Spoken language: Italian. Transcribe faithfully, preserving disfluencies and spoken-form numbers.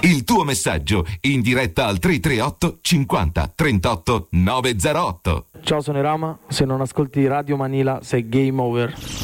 Il tuo messaggio in diretta al tre tre otto cinquanta trentotto nove zero otto. Ciao, sono Rama. Se non ascolti Radio Manila sei game over.